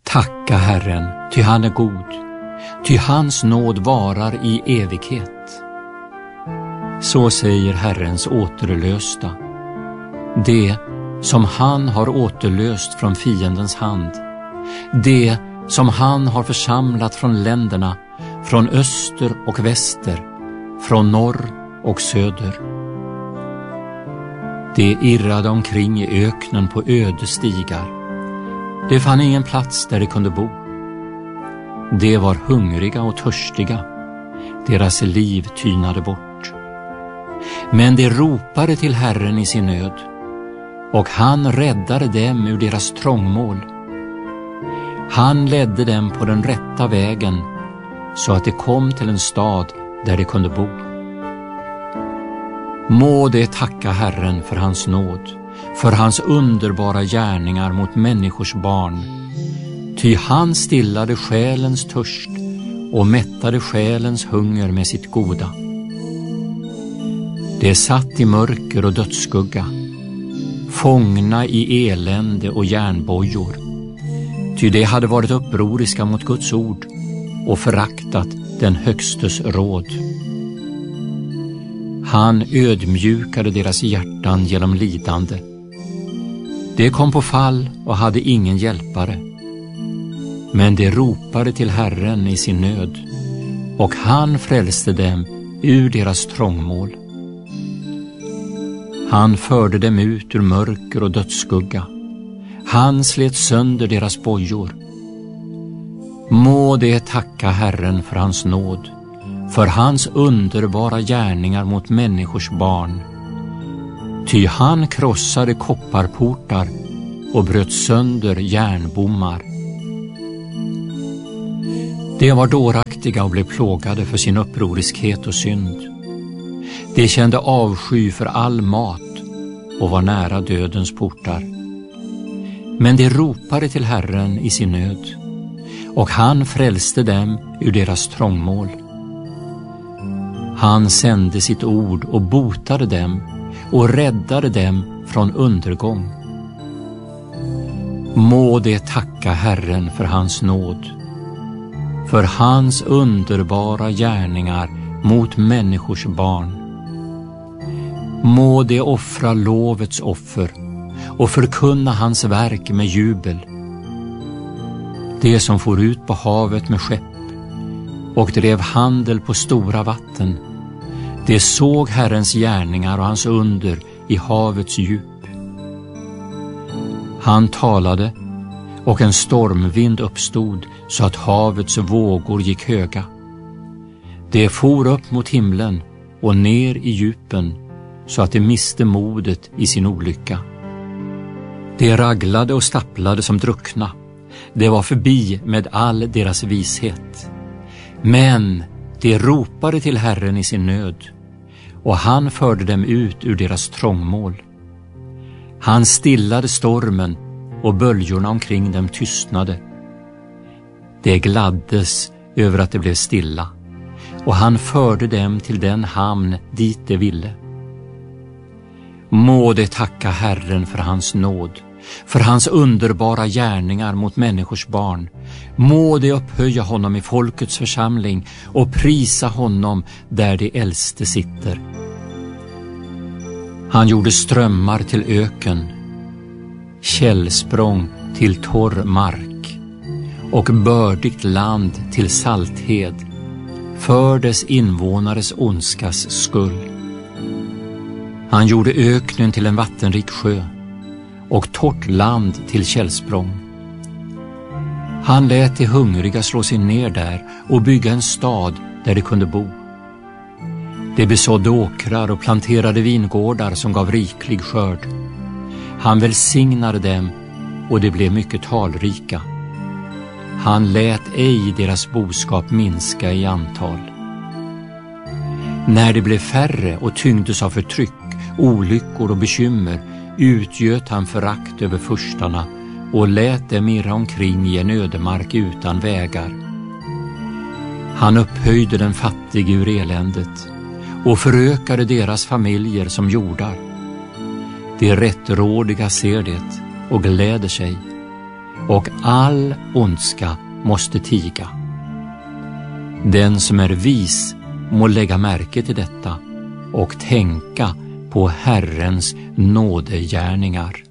Tacka Herren, ty han är god, ty hans nåd varar i evighet. Så säger Herrens återlösta, det som han har återlöst från fiendens hand, det som han har församlat från länderna, från öster och väster, från norr och söder. De irrade omkring i öknen på öde stigar. Det fann ingen plats där de kunde bo. De var hungriga och törstiga. Deras liv tynade bort. Men de ropade till Herren i sin nöd, och han räddade dem ur deras trångmål. Han ledde dem på den rätta vägen, så att de kom till en stad där de kunde bo. Må de tacka Herren för hans nåd, för hans underbara gärningar mot människors barn. Ty han stillade själens törst och mättade själens hunger med sitt goda. De satt i mörker och dödsskugga, fångna i elände och järnbojor. Ty de hade varit upproriska mot Guds ord och föraktat den högstes råd. Han ödmjukade deras hjärtan genom lidande. De kom på fall och hade ingen hjälpare. Men de ropade till Herren i sin nöd, och han frälste dem ur deras trångmål. Han förde dem ut ur mörker och dödsskugga. Han slet sönder deras bojor. Må de tacka Herren för hans nåd, för hans underbara gärningar mot människors barn. Ty han krossade kopparportar och bröt sönder järnbommar. De var dåraktiga och blev plågade för sin upproriskhet och synd. De kände avsky för all mat och var nära dödens portar. Men de ropade till Herren i sin nöd, och han frälste dem ur deras trångmål. Han sände sitt ord och botade dem och räddade dem från undergång. Må de tacka Herren för hans nåd, för hans underbara gärningar mot människors barn. Må de offra lovets offer och förkunna hans verk med jubel. De som for ut på havet med skepp och drev handel på stora vatten, de såg Herrens gärningar och hans under i havets djup. Han talade, och en stormvind uppstod så att havets vågor gick höga. De for upp mot himlen och ner i djupen så att de miste modet i sin olycka. De raglade och stapplade som druckna. Det var förbi med all deras vishet. Men de ropade till Herren i sin nöd, och han förde dem ut ur deras trångmål. Han stillade stormen, och böljorna omkring dem tystnade. De gladdes över att det blev stilla, och han förde dem till den hamn dit de ville. Må de tacka Herren för hans nåd, för hans underbara gärningar mot människors barn. Må de upphöja honom i folkets församling och prisa honom där de äldste sitter. Han gjorde strömmar till öken, källsprång till torr mark och bördigt land till salthed för dess invånares ondskas skull. Han gjorde öknen till en vattenrik sjö och torrt land till källsprång. Han lät de hungriga slå sig ner där och bygga en stad där de kunde bo. De besådde åkrar och planterade vingårdar som gav riklig skörd. Han välsignade dem, och de blev mycket talrika. Han lät ej deras boskap minska i antal. När de blev färre och tyngdes av förtryck, olyckor och bekymmer, utgöt han förakt över furstarna och lät dem irra omkring i en ödemark utan vägar. Han upphöjde den fattige ur eländet och förökade deras familjer som jordar. De rättrådiga ser det och gläder sig, och all ondska måste tiga. Den som är vis må lägga märke till detta och tänka på Herrens nådegärningar.